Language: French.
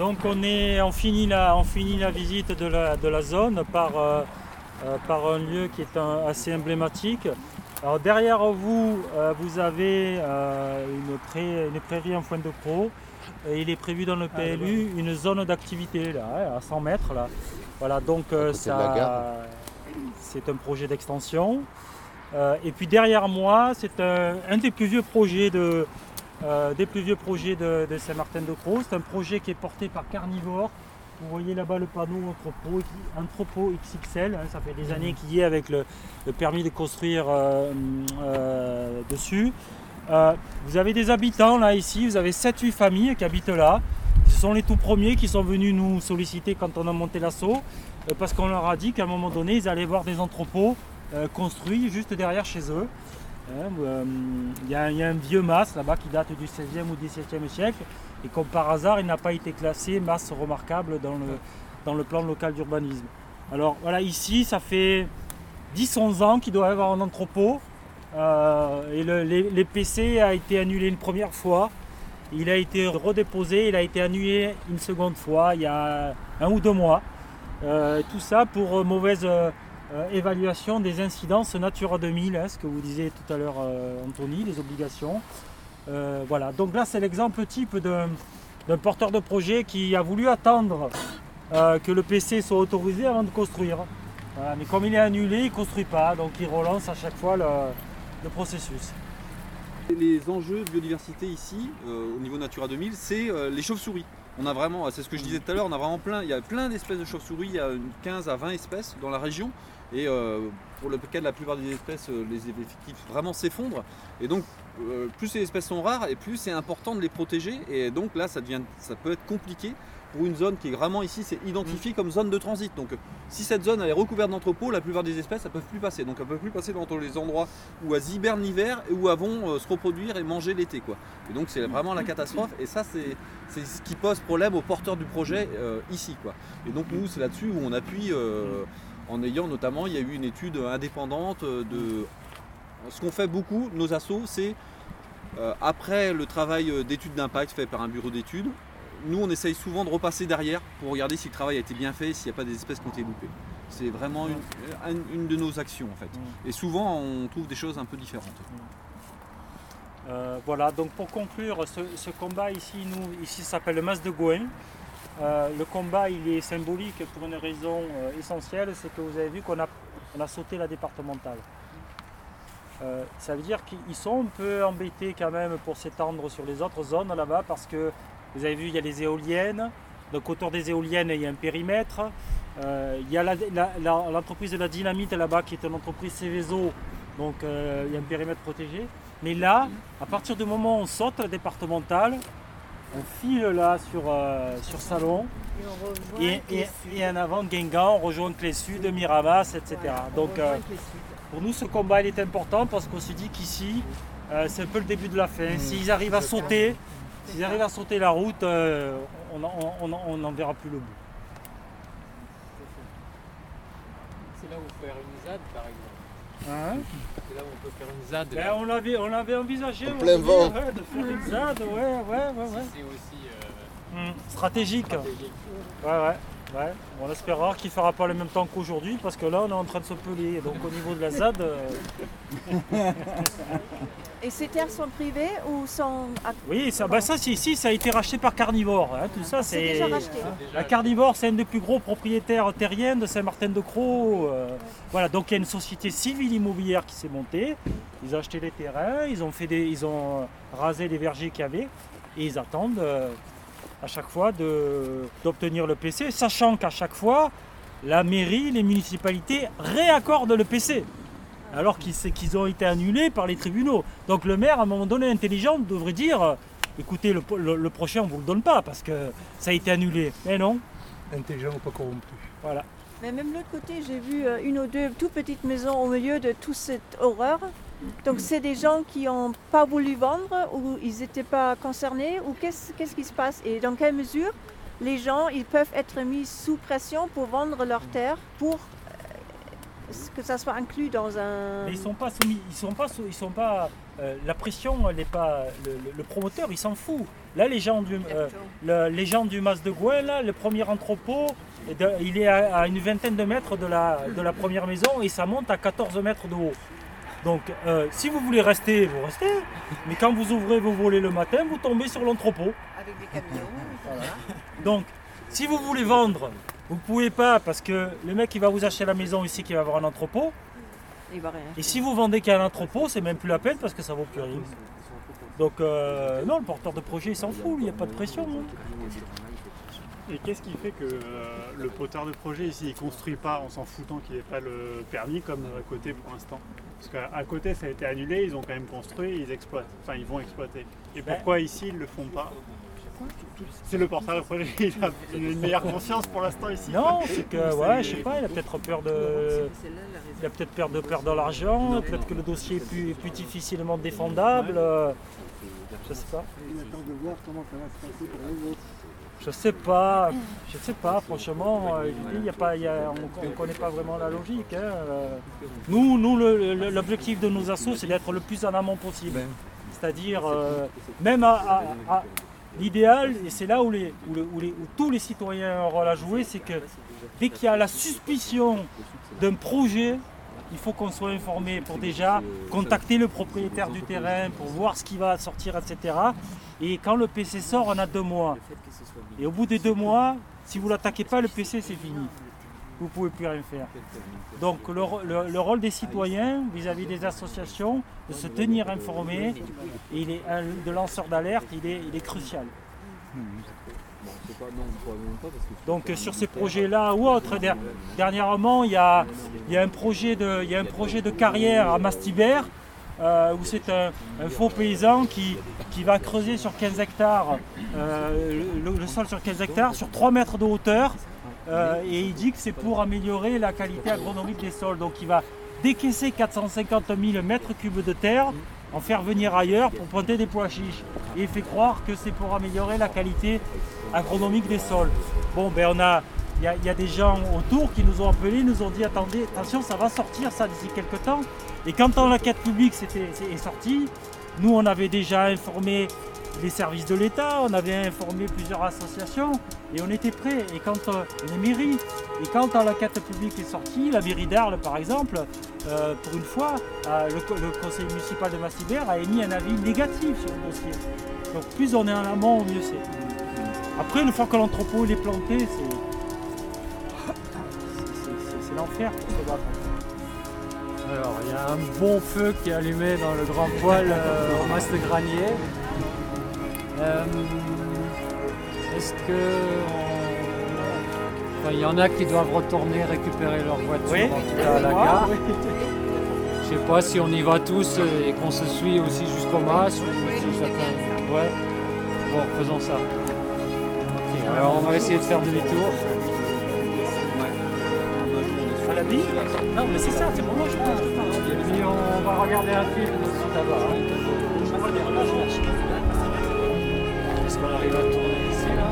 Donc on finit la visite de la zone par un lieu qui est assez emblématique. Alors derrière vous, vous avez une prairie en foin de croc. Et il est prévu dans le PLU une zone d'activité là, à 100 mètres. Là. Voilà, donc c'est un projet d'extension. Et puis derrière moi, c'est un des plus vieux projets de Saint-Martin-de-Crau. C'est un projet qui est porté par Carnivore. Vous voyez là-bas le panneau entrepôt XXL. Ça fait des années qu'il y est avec le permis de construire dessus. Vous avez des habitants là ici, vous avez 7-8 familles qui habitent là. Ce sont les tout premiers qui sont venus nous solliciter quand on a monté l'assaut, parce qu'on leur a dit qu'à un moment donné, ils allaient voir des entrepôts construits juste derrière chez eux. Il y a un vieux mas là-bas qui date du 16e ou 17e siècle, et comme par hasard, il n'a pas été classé mas remarquable dans le plan local d'urbanisme. Alors voilà, ici, ça fait 10-11 ans qu'il doit y avoir un entrepôt. Et les PC a été annulé une première fois, il a été redéposé, il a été annulé une seconde fois il y a 1 ou 2 mois. Tout ça pour mauvaise évaluation des incidences Natura 2000, ce que vous disiez tout à l'heure Anthony, les obligations. Voilà, donc là c'est l'exemple type d'un porteur de projet qui a voulu attendre que le PC soit autorisé avant de construire. Voilà, mais comme il est annulé, il ne construit pas, donc il relance à chaque fois le processus. Les enjeux de biodiversité ici, au niveau Natura 2000, c'est les chauves-souris. On a vraiment, c'est ce que je disais tout à l'heure, on a vraiment il y a plein d'espèces de chauves-souris, il y a 15 à 20 espèces dans la région. Et pour le cas de la plupart des espèces, les effectifs vraiment s'effondrent. Et donc, plus ces espèces sont rares, et plus c'est important de les protéger. Et donc là, ça peut être compliqué pour une zone qui est vraiment ici, c'est identifié comme zone de transit. Donc si cette zone elle est recouverte d'entrepôts, la plupart des espèces ne peuvent plus passer. Donc elles ne peuvent plus passer dans les endroits où elles hibernent l'hiver et où elles vont se reproduire et manger l'été. Et donc c'est vraiment la catastrophe. Et ça c'est ce qui pose problème aux porteurs du projet ici. Et donc nous c'est là-dessus où on appuie en ayant notamment, il y a eu une étude indépendante de... Ce qu'on fait beaucoup, nos assos, c'est après le travail d'étude d'impact fait par un bureau d'études, nous on essaye souvent de repasser derrière pour regarder si le travail a été bien fait, s'il n'y a pas des espèces qui ont été loupées. C'est vraiment une de nos actions en fait. Et souvent on trouve des choses un peu différentes. Voilà, donc pour conclure, ce combat ici s'appelle le Mas de Gouin. Le combat il est symbolique pour une raison essentielle, c'est que vous avez vu qu'on a sauté la départementale. Ça veut dire qu'ils sont un peu embêtés quand même pour s'étendre sur les autres zones là-bas, parce que vous avez vu, il y a les éoliennes, donc autour des éoliennes il y a un périmètre, il y a l'entreprise de la dynamite là-bas qui est une entreprise Céveso, donc il y a un périmètre protégé. Mais là, à partir du moment où on saute la départementale, on file là sur Salon et en avant Guingamp, on rejoint Clé-Sud, Miramas, etc. Donc pour nous ce combat il est important parce qu'on se dit qu'ici c'est un peu le début de la fin. S'ils arrivent à sauter la route, on n'en verra plus le bout. C'est là où on peut faire une ZAD par exemple. Hein? C'est là où on peut faire une ZAD. On l'avait envisagé en plein vent. De faire une ZAD, ouais. C'est aussi stratégique. Ouais. On espérera qu'il ne fera pas le même temps qu'aujourd'hui parce que là on est en train de se peler. Donc au niveau de la ZAD. Et ces terres sont privées ou sont... Oui, ça ici ça a été racheté par Carnivore. Tout ça c'est déjà racheté. La Carnivore c'est un des plus gros propriétaires terriens de Saint-Martin-de-Crau. Voilà, donc il y a une société civile immobilière qui s'est montée. Ils ont acheté les terrains, ils ont rasé les vergers qu'il y avait et ils attendent à chaque fois d'obtenir le PC, sachant qu'à chaque fois la mairie, les municipalités réaccordent le PC. Alors qu'ils ont été annulés par les tribunaux. Donc le maire, à un moment donné, intelligent, devrait dire écoutez, le prochain, on ne vous le donne pas parce que ça a été annulé. Mais non. Intelligent ou pas corrompu. Voilà. Mais même de l'autre côté, j'ai vu une ou deux toutes petites maisons au milieu de toute cette horreur. Donc c'est des gens qui n'ont pas voulu vendre ou ils n'étaient pas concernés ou qu'est-ce qui se passe et dans quelle mesure les gens ils peuvent être mis sous pression pour vendre leurs terres pour que ça soit inclus dans un... Mais ils sont pas soumis, la pression, elle n'est pas, le promoteur, il s'en fout. Là, les gens du Mas de Gouin, là, le premier entrepôt, il est à une vingtaine de mètres de la première maison et ça monte à 14 mètres de haut. Donc, si vous voulez rester, vous restez. Mais quand vous ouvrez vos volets le matin, vous tombez sur l'entrepôt. Avec des camions. Voilà. Donc, si vous voulez vendre, vous ne pouvez pas parce que le mec qui va vous acheter la maison ici, qui va avoir un entrepôt. Il va rien. Et si vous vendez qu'à un entrepôt, c'est même plus la peine parce que ça vaut plus rien. Donc, non, le porteur de projet, il s'en fout, il n'y a pas de pression. Hein. Et qu'est-ce qui fait que le porteur de projet ici, il construit pas en s'en foutant qu'il n'ait pas le permis comme à côté pour l'instant? Parce qu'à côté ça a été annulé, ils ont quand même construit, ils exploitent, enfin ils vont exploiter. Et pourquoi ici ils le font pas? C'est le porteur de projet, il a une meilleure conscience pour l'instant ici? Non, c'est que, ouais, je sais pas, il a peut-être peur de... Il a peut-être peur de perdre l'argent, peut-être que le dossier est plus difficilement défendable. Je sais pas. Je sais pas, franchement, on ne connaît pas vraiment la logique. Hein. Nous, l'objectif de nos assos, c'est d'être le plus en amont possible. C'est-à-dire, même à l'idéal, et c'est là où tous les citoyens ont un rôle à jouer, c'est que dès qu'il y a la suspicion d'un projet, il faut qu'on soit informé pour déjà contacter le propriétaire du terrain pour voir ce qui va sortir, etc. Et quand le PC sort, on a 2 mois. Et au bout des 2 mois, si vous ne l'attaquez pas, le PC c'est fini. Vous ne pouvez plus rien faire. Donc le rôle des citoyens vis-à-vis des associations, de se tenir informés, et de lanceur d'alerte, il est crucial. Donc sur ces projets-là ou autres, dernièrement il y a un projet de carrière à Mastibert où c'est un faux paysan qui va creuser sur 15 hectares, le sol sur 15 hectares, sur 3 mètres de hauteur, et il dit que c'est pour améliorer la qualité agronomique des sols. Donc il va décaisser 450 000 mètres cubes de terre, en faire venir ailleurs pour planter des pois chiches. Et il fait croire que c'est pour améliorer la qualité agronomique des sols. Bon, ben il y a des gens autour qui nous ont appelés, nous ont dit attendez, attention, ça va sortir ça d'ici quelques temps. Et quand l'enquête publique est sortie, nous on avait déjà informé les services de l'État, on avait informé plusieurs associations et on était prêts. Et quand les mairies, et quand l'enquête publique est sortie, la mairie d'Arles par exemple, pour une fois, le conseil municipal de Mastibert a émis un avis négatif sur le dossier. Donc plus on est en amont, mieux c'est. Après, une fois que l'entrepôt est planté, c'est l'enfer pour se battre. Alors, il y a un bon feu qui est allumé dans le grand poêle au Mas de Granier. Est-ce que... Enfin, il y en a qui doivent retourner récupérer leur voiture, en tout cas à la gare. Je sais pas si on y va tous et qu'on se suit aussi jusqu'au Mas ou si chacun... Ouais. Bon, faisons ça. Ok, alors on va essayer de faire demi-tour. À la bille ? Non, mais c'est ça, c'est pour moi je pense. Et puis on va regarder un film aussi là-bas. Est-ce qu'on arrive à tourner ?